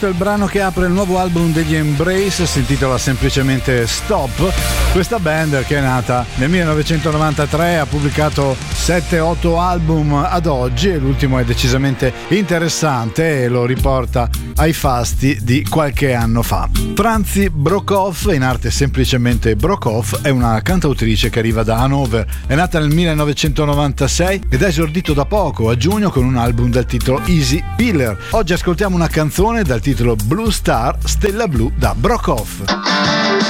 Il brano che apre il nuovo album degli Embrace si intitola semplicemente Stop. Questa band, che è nata nel 1993, ha pubblicato 7-8 album ad oggi e l'ultimo è decisamente interessante e lo riporta ai fasti di qualche anno fa. Franzi Brockhoff, in arte semplicemente Brockhoff, è una cantautrice che arriva da Hannover. È nata nel 1996 ed ha esordito da poco, a giugno, con un album dal titolo Easy Pillar. Oggi ascoltiamo una canzone dal titolo Blue Star, Stella Blu, da Brockhoff.